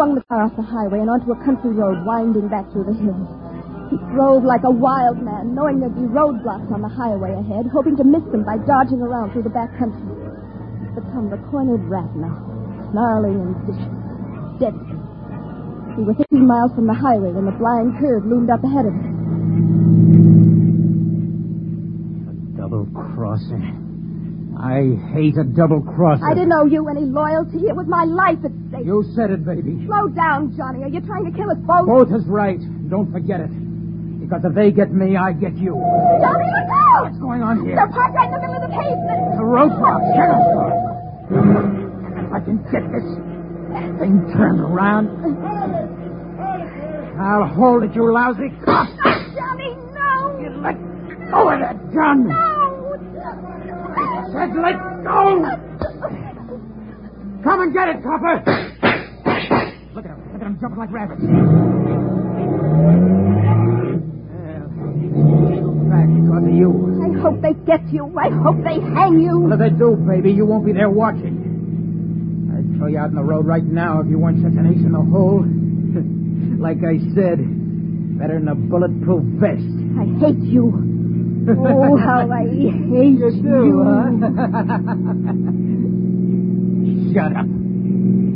swung the car off the highway and onto a country road winding back through the hills. He drove like a wild man, knowing there'd be roadblocks on the highway ahead, hoping to miss them by dodging around through the back country. But come the cornered rat now, snarling and vicious, deadly. We were 15 miles from the highway when the blind curve loomed up ahead of us. A double crossing. I hate a double crosser. I didn't owe you any loyalty. It was my life at stake. You said it, baby. Slow down, Johnny. Are you trying to kill us both? Both is right. Don't forget it. Because if they get me, I get you. Johnny, look out! What's going on here? They're parked right in the middle of the pavement. The roadblock. Shut up. If I can get this thing turned around, I'll hold it, you lousy cop. Johnny, no! You let go of that gun. No! I said let go. Come and get it, copper. Look at him jumping like rabbits. Back because of you. I hope they get you. I hope they hang you. Well, if they do, baby, you won't be there watching. I'd throw you out in the road right now if you weren't such an ace in the hole. Like I said, better than a bulletproof vest. I hate you. Oh, how I hate you. Huh? Shut up.